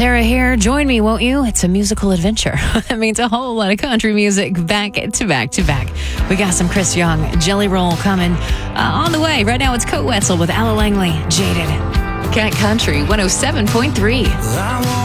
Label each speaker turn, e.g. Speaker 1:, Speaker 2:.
Speaker 1: Tara here. Join me, won't you? It's a musical adventure. That means a whole lot of country music back to back to back. We got some Chris Young, Jelly Roll coming on the way. Right now it's Coat Wetzel with Ella Langley, Jaded. Cat Country 107.3.